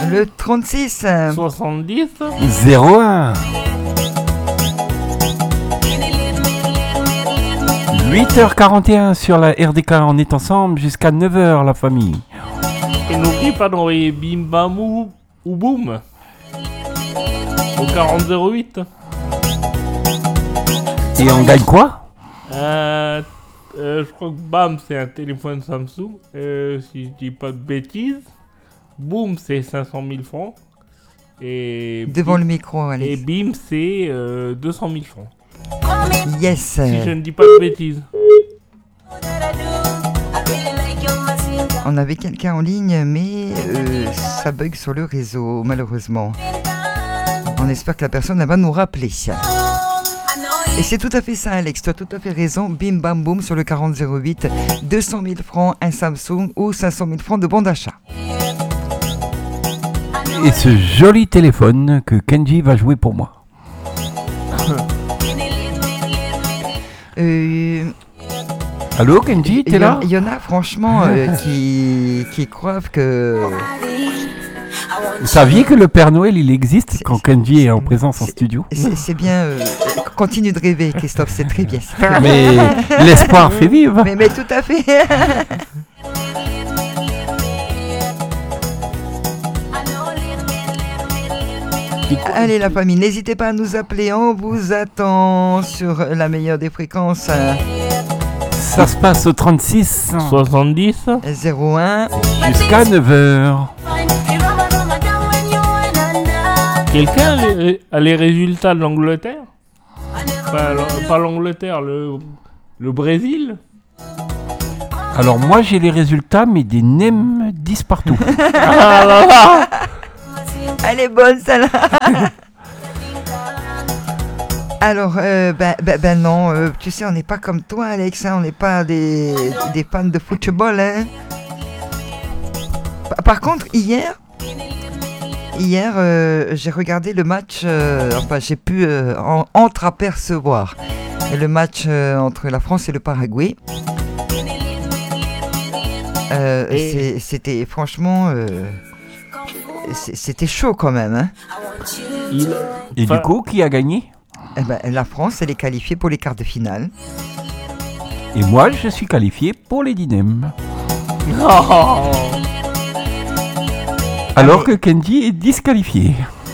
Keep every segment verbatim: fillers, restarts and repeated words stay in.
Le trente-six. soixante-dix. zéro un. huit heures quarante et un sur la R D K, on est ensemble jusqu'à neuf heures la famille. Et n'oublie pas d'envoyer bim bam ou, ou boum au quarante zéro huit. Et on gagne quoi? euh, euh, Je crois que bam c'est un téléphone Samsung, euh, si je dis pas de bêtises. Boum c'est cinq cent mille francs. Et Devant bim, le micro, allez. Et bim c'est euh, deux cent mille francs. Yes. Si je ne dis pas de bêtises. On avait quelqu'un en ligne, mais euh, ça bug sur le réseau, malheureusement. On espère que la personne elle va nous rappeler. Et c'est tout à fait ça, Alex, tu as tout à fait raison. Bim bam boum sur le quarante zéro huit, deux cent mille francs, un Samsung ou cinq cent mille francs de bon d'achat. Et ce joli téléphone que Kenji va jouer pour moi. Euh... Allô Kenji, t'es là? Il y en a franchement euh, qui, qui croient que... Vous saviez que le Père Noël il existe c'est, quand Kenji est en présence en studio? C'est, c'est bien, euh, continue de rêver Christophe, c'est très bien. C'est très mais bien. l'espoir fait vivre. Mais, mais tout à fait. Allez la famille, n'hésitez pas à nous appeler, on vous attend sur la meilleure des fréquences. Ça se passe au trente-six soixante-dix zéro un jusqu'à neuf heures. Quelqu'un a les, a les résultats de l'Angleterre? Pas, pas l'Angleterre, le, le Brésil? Alors moi j'ai les résultats mais des nems dix partout. Ah là là. Elle est bonne celle-là. Alors, euh, ben, ben, ben non, euh, tu sais, on n'est pas comme toi, Alex, hein, on n'est pas des, des fans de football. Hein. Par contre, hier, hier euh, j'ai regardé le match, euh, enfin, j'ai pu euh, en, entreapercevoir le match euh, entre la France et le Paraguay. Euh, et... c'est, c'était franchement... Euh, c'était chaud quand même. Hein. Il... Et enfin... du coup, qui a gagné? Eh ben, la France, elle est qualifiée pour les quarts de finale. Et moi, je suis qualifié pour les dinems. Oh. Alors que Kenji est disqualifié.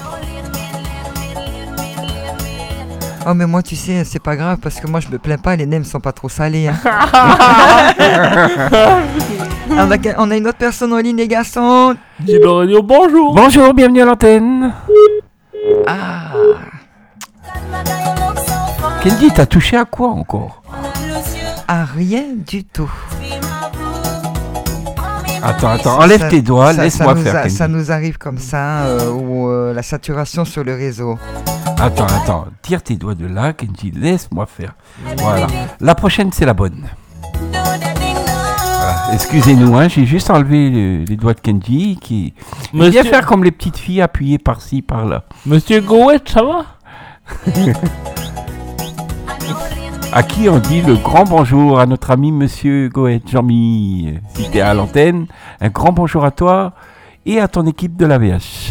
Oh mais moi tu sais c'est pas grave parce que moi je me plains pas, les nems sont pas trop salés hein. on, a, on a une autre personne en ligne les garçons. Je leur dis bonjour. Bonjour, bienvenue à l'antenne. Ah. Kenji, t'as touché à quoi encore? À rien du tout. Attends, attends, enlève ça, tes doigts, ça, laisse-moi ça faire. A, ça nous arrive comme ça, euh, ou euh, la saturation sur le réseau. Attends, attends, tire tes doigts de là, Kenji, laisse-moi faire. Voilà, la prochaine c'est la bonne. Voilà. Excusez-nous, hein, j'ai juste enlevé le, les doigts de Kenji qui Monsieur... vient faire comme les petites filles, appuyer par-ci, par-là. Monsieur Goët, ça va? À qui on dit le grand bonjour à notre ami Monsieur Goët, Jean-Mi, si t'es à l'antenne, un grand bonjour à toi et à ton équipe de l'A V H.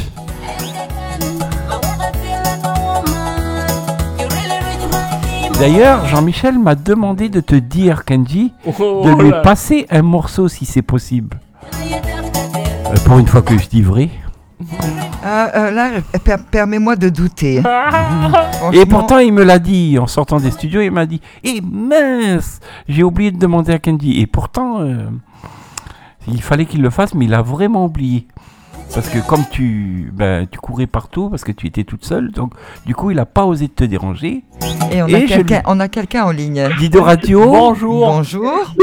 D'ailleurs, Jean-Michel m'a demandé de te dire, Kenji, oh, de lui là. passer un morceau si c'est possible. Euh, pour une fois que je dis vrai. Ah, euh, là, per- permets-moi de douter. Et pourtant, il me l'a dit en sortant des studios. Il m'a dit eh mince, j'ai oublié de demander à Kenji. Et pourtant, euh, il fallait qu'il le fasse, mais il a vraiment oublié. Parce que comme tu, ben, tu courais partout, parce que tu étais toute seule, donc du coup, il n'a pas osé te déranger. Et on, Et a, quelqu'un, lui... on a quelqu'un en ligne. Dido Radio. Bonjour. Bonjour.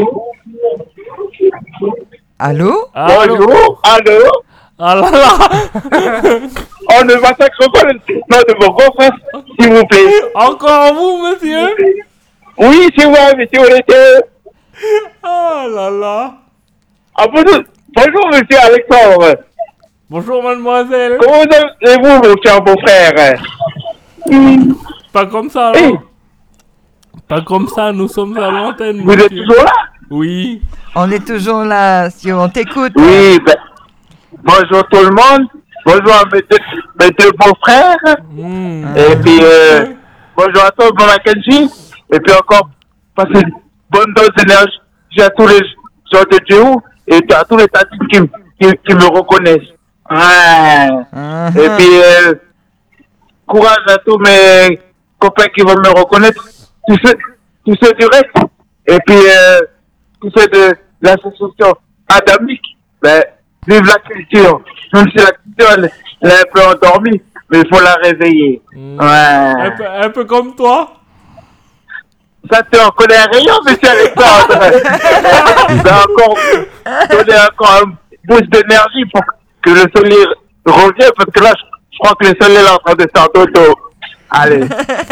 Allô? Allô? Bonjour. Allô? Ah là là. On ne massacre pas le nom de vos confrères, s'il vous plaît. Encore vous, monsieur? Oui, c'est moi, monsieur Olete. Ah là là. Ah, bonjour, bonjour, monsieur Alexandre. Bonjour, mademoiselle. Comment allez-vous, mon cher beau-frère? Pas comme ça, là. Hey. Pas comme ça, nous sommes à l'antenne. Vous êtes toujours là? Oui. On est toujours là, si on t'écoute. Oui, ben, bonjour tout le monde. Bonjour à mes deux, mes deux beaux-frères. Mmh. Et puis, euh, bonjour à toi, bon Kenji. Et puis encore, passer une bonne dose d'énergie à tous les gens de Dieu et à tous les tatines qui, qui, qui me reconnaissent. Ouais. Uh-huh. Et puis, euh, courage à tous mes copains qui vont me reconnaître. Tous ceux, tous ceux du reste. Et puis, euh, tous ceux de l'association Adamique. Ben, vive la culture. Même si la culture, elle, elle est un peu endormie, mais il faut la réveiller. Mmh. Ouais. Un peu, un peu comme toi. Ça, tu en connais un rayon, monsieur Alexandre. Ça encore donner encore un boost d'énergie pour que le soleil revienne, parce que là, je, je crois que le soleil est en train de faire dodo. Allez.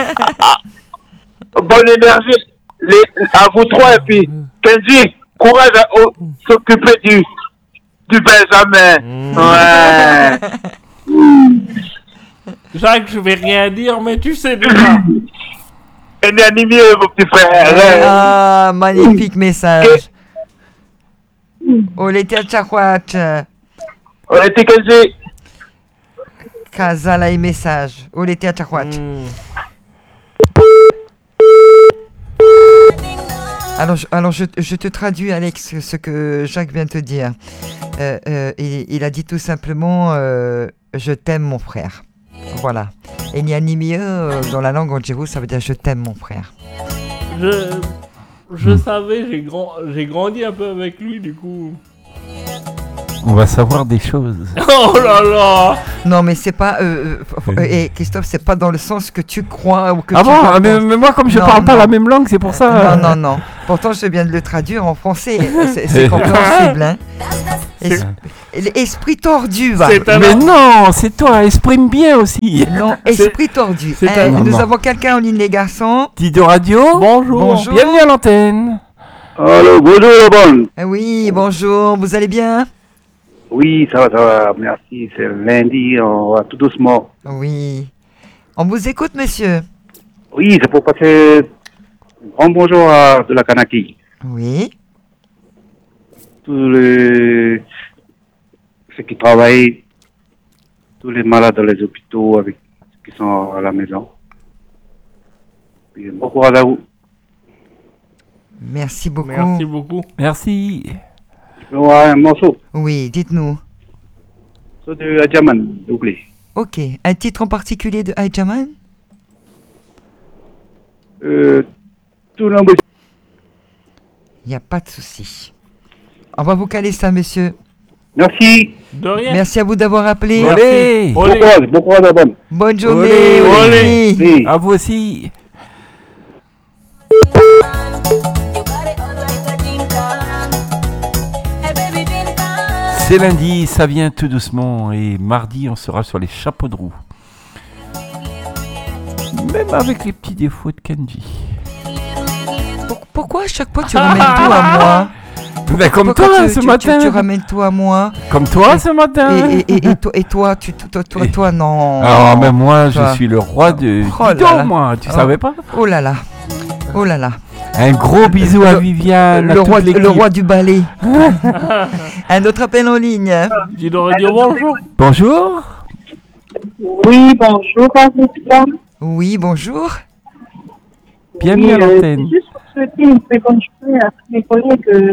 Bonne énergie les, à vous trois, et puis, Kenji, courage à oh, s'occuper du, du Benjamin. Mmh. Ouais. Jacques, je vais rien dire, mais tu sais déjà. Et n'est animé, mon petit frère. Ah, magnifique message. Olete Chakwat. On était Kenji. Kazala et message. Olete Chakwat. Mmh. Alors, je, alors je, je te traduis, Alex, ce que Jacques vient de te dire. Euh, euh, il, il a dit tout simplement euh, je t'aime, mon frère. Voilà. Et Nianimie, euh, dans la langue Ondjivo, ça veut dire je t'aime, mon frère. Je, je savais, j'ai, grand, j'ai grandi un peu avec lui, du coup. On va savoir des choses. Oh là là. Non, mais c'est pas. Euh, euh, et Christophe, c'est pas dans le sens que tu crois ou que Ah tu bon, penses. mais, mais moi, comme je Non, parle pas non. la même langue, c'est pour ça. Non, non, non. Pourtant, je viens de le traduire en français. C'est, c'est compréhensible, hein. Es- Esprit tordu, va. C'est un- Mais non, c'est toi, exprime bien aussi. Non, esprit tordu. c'est Hein, un- nous non. avons quelqu'un en ligne, les garçons. Dido Radio. Bonjour. Bonjour. Bienvenue à l'antenne. Allô, bonjour, la bonne. Eh Oui, bonjour, vous allez bien? Oui, ça va, ça va, merci. C'est lundi, on va tout doucement. Oui. On vous écoute, monsieur. Oui, c'est pour passer un grand bonjour à de la Kanaki. Oui. Tous les ceux qui travaillent, tous les malades dans les hôpitaux avec qui sont à la maison. Puis, bon courage à vous. Merci beaucoup. Merci beaucoup. Merci. Je vais avoir un morceau. Oui, dites-nous. C'est de Adjaman, s'il vous plaît. Ok. Un titre en particulier de Aïjaman? Euh, tout le monde. Il n'y a pas de souci. On va vous caler ça, monsieur. Merci. De rien. Merci à vous d'avoir appelé. Merci. Allez. Bon Olé. courage, bon courage à la bonne. Bonne journée. Olé, Olé. Oui. À vous aussi. C'est lundi, ça vient tout doucement. Et mardi, on sera sur les chapeaux de roue. Même avec les petits défauts de Kenji. Pour- pourquoi à chaque fois tu ramènes tout à moi? Ben, comme Pourquoi toi tu, ce tu- matin. Tu, tu ramènes tout à moi. Comme toi ce matin. Et, et, et, et toi, et toi, tu, toi, toi, toi, non. Alors, même moi, Toi. je suis le roi de Oh là Dido, là. moi. Tu Oh. savais pas? Oh là là. Oh là là. Un gros bisou à Le- Viviane. à Le toute roi, l'équipe. le roi du ballet. Un autre appel en ligne. Dis donc radio bonjour. Bonjour. Oui, bonjour, Anita. Oui, bonjour. Bienvenue à Oui, euh, l'antenne. c'est juste pour souhaiter une très bonne journée à tous mes collègues, euh,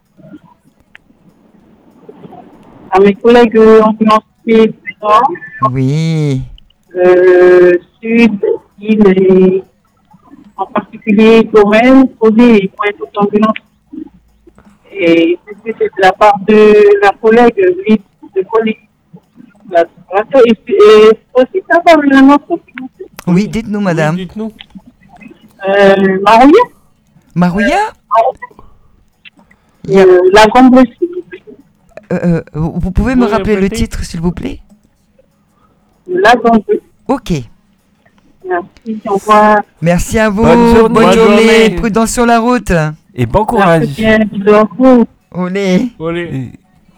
à mes collègues euh, ambulanciers du Nord, Oui. euh, Sud, Île et en particulier Domaine, Posé et Point d'ambulance. Et c'est c'est de la part de la collègue Lise de collègue. La- la- Et et aussi savoir un autre, s'il vous plaît. Oui, dites-nous, madame. Oui, dites-nous. Euh, Marouillet, Marouilla Il y a- euh, la grande s'il vous plaît. euh, euh, vous vous pouvez me Oui, rappeler le répétez. titre, s'il vous plaît? La grande. Ok. Merci, au revoir. Merci à vous. Bonne journée. Bonne Bonne journée. journée. Prudence sur la route. Et bon Merci courage. bien, bisous à vous. Olé. Olé. Et-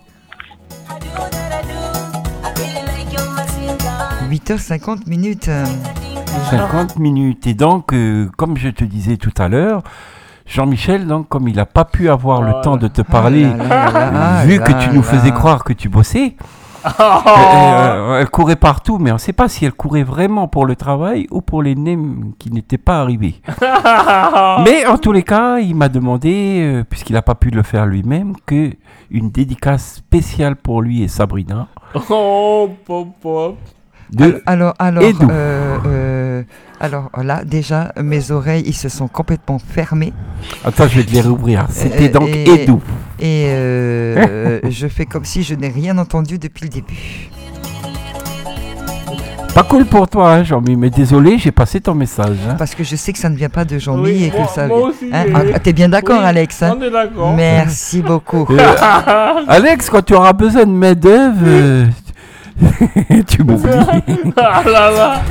huit heures cinquante minutes. cinquante minutes. Et donc, euh, comme je te disais tout à l'heure, Jean-Michel, donc, comme il n'a pas pu avoir le Voilà. temps de te parler, Ah là là là là vu là que tu nous là. faisais croire que tu bossais, euh, elle courait partout, mais on ne sait pas si elle courait vraiment pour le travail ou pour les nems qui n'étaient pas arrivés. Mais en tous les cas, il m'a demandé, euh, puisqu'il n'a pas pu le faire lui-même, que une dédicace spéciale pour lui et Sabrina. Oh, pop, pop. De Alors, alors, Edu. euh, euh, alors là, déjà, mes oreilles, ils se sont complètement fermés. Attends, je vais te les rouvrir. C'était Euh, donc et- Edu. Et euh, je fais comme si je n'ai rien entendu depuis le début. Pas cool pour toi, hein, Jean-Mi, mais désolé, j'ai passé ton message. hein. Parce que je sais que ça ne vient pas de Jean-Mi Oui, et que moi- ça. moi aussi, Hein, euh, ah, t'es bien d'accord, oui, Alex, hein? On est d'accord. Merci beaucoup. Euh, Alex, quand tu auras besoin de main-d'œuvre, euh, tu m'oublies. Ah là là.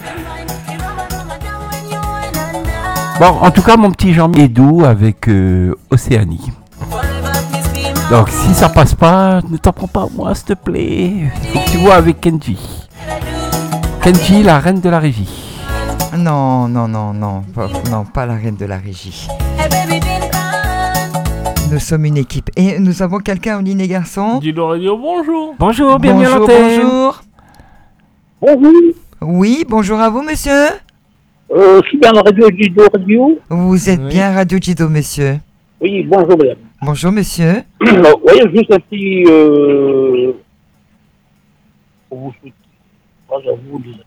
Bon, en tout cas, mon petit Jean-Mi est doux avec euh, Océanie. Donc, si ça passe pas, ne t'en prends pas à moi, s'il te plaît. Faut que tu vois avec Kenji. Kenji, la reine de la régie. Non, non, non, non, pas, non, pas la reine de la régie. Nous sommes une équipe. Et nous avons quelqu'un en ligne, les garçons? Dis Radio bonjour. Bonjour, bienvenue à Bonjour, l'antenne. bonjour. Bonjour, Oui, bonjour à vous, monsieur. euh, je suis bien dans Radio Jido Radio. Vous êtes Oui. bien Radio Jido, monsieur. Oui, bonjour madame. Bonjour, monsieur. Vous voyez, juste un petit... Euh, pour vous souhaiter, grâce à vous, des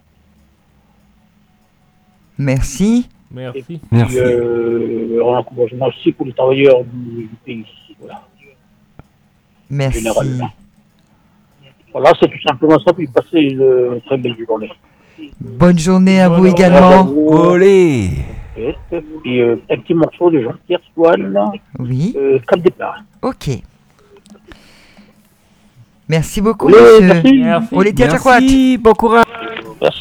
Merci. Merci. Merci. euh, un encouragement aussi pour les travailleurs du, du pays. Voilà, Merci. généralement. Voilà, c'est tout simplement ça, puis passez une très belle journée. Bonne journée à vous Bonne également. Olé. Et puis euh, un petit morceau de Jean-Pierre Swan, Oui, euh, Cap départ. ok. Merci beaucoup, Oui, monsieur. merci. Merci. On les dit à chaque fois. Merci, bon courage.